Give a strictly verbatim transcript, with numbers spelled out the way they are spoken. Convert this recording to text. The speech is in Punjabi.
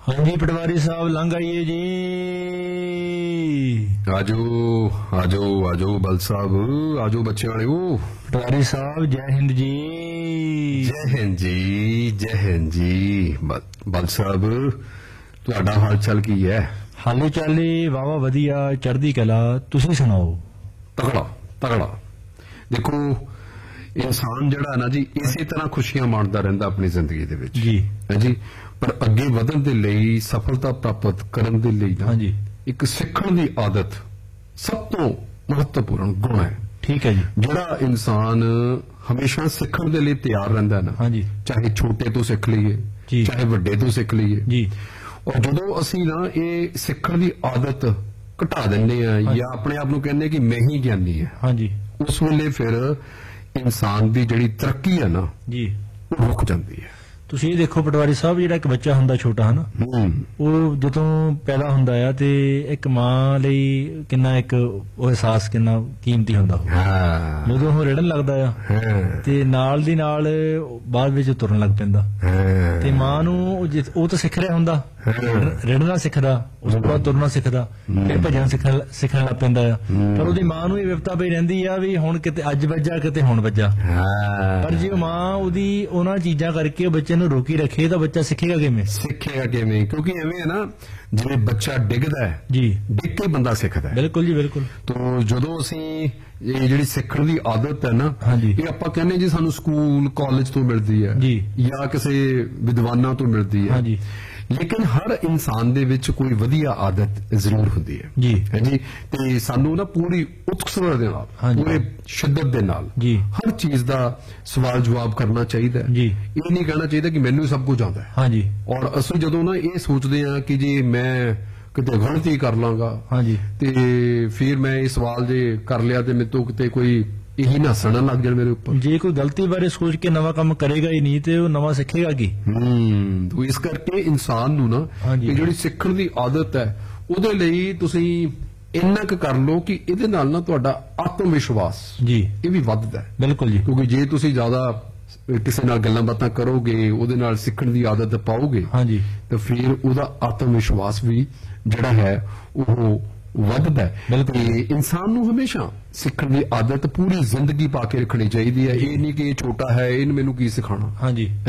हाँ जी पटवारी साहब लंघ आइए जी। आजो आजो आजो बल साहब आजो बच्चे वाले हो। पटवारी साहब जय हिंद जी। जय हिंद जी जय हिंद जी। बल, बल साहब तुहाडा हाल चाल की है? हाले चाले वावा वधिया चढ़दी कला, तुसीं सुनाओ? तगड़ा तगड़ा। देखो इंसान जिहड़ा ना जी इसे तरह खुशियां माणदा रहिंदा अपनी जिंदगी दे विच जी है जी, पर अगे वधण दे लई सफलता प्राप्त करन दे लई ना हाँ जी एक सिखण दी आदत सब तो महत्वपूर्ण गुण है। ठीक है जी। जिहड़ा इंसान हमेशा सिखण दे लई तैयार रहिंदा ना, हाँ जी चाहे छोटे तो सिख लईए जी चाहे वड्डे तो सिख लईए जी, और जदों असीं ना ये सिखण दी आदत घटा दिंदे आ या अपने आप नूं कहंदे कि मैं ही ज्ञानी है, हाँ जी उस वेले फिर इंसान दी जिहड़ी तरक्की है ना जी वो रुक जाती है। ਤੁਸੀਂ ਇਹ ਦੇਖੋ ਪਟਵਾਰੀ ਸਾਹਿਬ ਜਿਹੜਾ ਇੱਕ ਬੱਚਾ ਹੁੰਦਾ ਛੋਟਾ ਹਨਾ, ਉਹ ਜਦੋਂ ਪੈਦਾ ਹੁੰਦਾ ਆ ਤੇ ਇੱਕ ਮਾਂ ਲਈ ਕਿੰਨਾ ਇੱਕ ਉਹ ਅਹਿਸਾਸ ਕਿੰਨਾ ਕੀਮਤੀ ਹੁੰਦਾ ਉਹ ਜਦੋਂ ਉਹ ਰਿੜਨ ਲੱਗਦਾ ਆ ਤੇ ਨਾਲ ਦੀ ਨਾਲ ਬਾਅਦ ਵਿੱਚ ਤੁਰਨ ਲੱਗ ਪੈਂਦਾ ਤੇ ਮਾਂ ਨੂੰ ਉਹ ਤਾਂ ਸਿੱਖ ਰਿਹਾ ਹੁੰਦਾ, ਰਿੜਨਾ ਸਿੱਖਦਾ, ਉਸ ਤੋਂ ਬਾਅਦ ਤੁਰਨਾ ਸਿੱਖਦਾ, ਫਿਰ ਭਜਨ ਸਿੱਖਣ ਸਿੱਖਣ ਲੱਗ ਪੈਂਦਾ ਆ। ਪਰ ਉਹਦੀ ਮਾਂ ਨੂੰ ਇਹ ਵਿਪਤਾ ਪਈ ਰਹਿੰਦੀ ਆ ਵੀ ਹੁਣ ਕਿਤੇ ਅੱਜ ਵੱਜਾ ਕਿਤੇ ਹੁਣ ਵੱਜਾ, ਪਰ ਜੇ ਮਾਂ ਉਹਦੀ ਉਹਨਾਂ ਚੀਜ਼ਾਂ ਕਰਕੇ ਉਹ ਬੱਚੇ ਨੂੰ ਰੋਕੀ ਰੱਖੇ ਤਾਂ ਬੱਚਾ ਸਿੱਖੇਗਾ ਕਿਵੇਂ? ਸਿੱਖੇਗਾ ਕਿਵੇਂ? ਕਿਉਂਕਿ ਐਵੇਂ ਹੈ ਨਾ ਜਿਵੇਂ ਬੱਚਾ ਡਿੱਗਦਾ ਹੈ ਜੀ, ਡਿੱਗ ਕੇ ਬੰਦਾ ਸਿੱਖਦਾ ਹੈ। ਬਿਲਕੁਲ ਜੀ ਬਿਲਕੁਲ। ਤੋਂ ਜਦੋਂ ਅਸੀਂ ਇਹ ਜਿਹੜੀ ਸਿੱਖਣ ਦੀ ਆਦਤ ਹੈ ਨਾ, ਇਹ ਆਪਾਂ ਕਹਿੰਦੇ ਜੀ ਸਾਨੂੰ ਸਕੂਲ ਕਾਲਜ ਤੋਂ ਮਿਲਦੀ ਹੈ ਜੀ ਜਾਂ ਕਿਸੇ ਵਿਦਵਾਨਾਂ ਤੋਂ ਮਿਲਦੀ ਹੈ, ਹਾਂਜੀ, ਲੇਕਿਨ ਹਰ ਇਨਸਾਨ ਦੇ ਵਿੱਚ ਕੋਈ ਵਧੀਆ ਆਦਤ ਜ਼ਰੂਰ ਹੁੰਦੀ ਹੈ ਜੀ ਹੈ ਜੀ। ਤੇ ਸਾਨੂੰ ਨਾ ਪੂਰੀ ਉਤਸੁਕਤਾ ਦੇ ਨਾਲ, ਪੂਰੇ ਸ਼ਿੱਦਤ ਦੇ ਨਾਲ ਜੀ ਹਰ ਚੀਜ਼ ਦਾ ਸਵਾਲ ਜਵਾਬ ਕਰਨਾ ਚਾਹੀਦਾ ਹੈ। ਜੀ ਇਹ ਨਹੀਂ ਕਹਿਣਾ ਚਾਹੀਦਾ ਕਿ ਮੈਨੂੰ ਸਭ ਕੁਝ ਆਉਂਦਾ ਹੈ। ਹਾਂਜੀ, ਔਰ ਅਸੀਂ ਜਦੋਂ ਨਾ ਇਹ ਸੋਚਦੇ ਹਾਂ ਕਿ ਜੇ ਮੈਂ ਕਿਤੇ ਗਲਤੀ ਕਰ ਲਾਂਗਾ ਹਾਂਜੀ ਤੇ ਫਿਰ ਮੈਂ ਇਹ ਸਵਾਲ ਜੇ ਕਰ ਲਿਆ ਤੇ ਮੇਰੇ ਤੋਂ ਕਿਤੇ ਕੋਈ ਇਹੀ ਨਾ ਹੱਸਣ ਲੱਗ ਜਾਣ ਮੇਰੇ ਉੱਪਰ, ਜੇ ਕੋਈ ਗਲਤੀ ਬਾਰੇ ਸੋਚ ਕੇ ਨਵਾਂ ਕੰਮ ਕਰੇਗਾ ਹੀ ਨਹੀਂ ਤੇ ਉਹ ਨਵਾਂ ਸਿੱਖੇਗਾ ਕੀ? ਹੂੰ ਤੋ ਇਸ ਕਰਕੇ ਇਨਸਾਨ ਨੂੰ ਨਾ ਇਹ ਜਿਹੜੀ ਸਿੱਖਣ ਦੀ ਆਦਤ ਹੈ ਉਹਦੇ ਲਈ ਤੁਸੀਂ ਇੰਨਾ ਕੁ ਕਰ ਲਓ ਕਿ ਇਹਦੇ ਨਾਲ ਨਾ ਤੁਹਾਡਾ ਆਤਮ ਵਿਸ਼ਵਾਸ ਜੀ ਇਹ ਵੀ ਵੱਧਦਾ ਹੈ। ਬਿਲਕੁਲ ਜੀ, ਕਿਉਂਕਿ ਜੇ ਤੁਸੀਂ ਜ਼ਿਆਦਾ ਕਿਸੇ ਨਾਲ ਗੱਲਾਂ ਬਾਤਾਂ ਕਰੋਗੇ, ਉਹਦੇ ਨਾਲ ਸਿੱਖਣ ਦੀ ਆਦਤ ਪਾਓਗੇ, ਹਾਂਜੀ, ਤਾਂ ਫਿਰ ਉਹਦਾ ਆਤਮ ਵਿਸ਼ਵਾਸ ਵੀ ਜਿਹੜਾ ਹੈ ਉਹ ਵੱਧਦਾ ਹੈ। ਤੇ ਇਨਸਾਨ ਨੂੰ ਹਮੇਸ਼ਾ ਸਿੱਖਣ ਦੀ ਆਦਤ ਪੂਰੀ ਜ਼ਿੰਦਗੀ ਪਾ ਕੇ ਰੱਖਣੀ ਚਾਹੀਦੀ ਹੈ। ਇਹ ਨਹੀਂ ਕਿ ਇਹ ਛੋਟਾ ਹੈ ਇਹਨੂੰ ਮੈਨੂੰ ਕੀ ਸਿਖਾਉਣਾ। ਹਾਂਜੀ।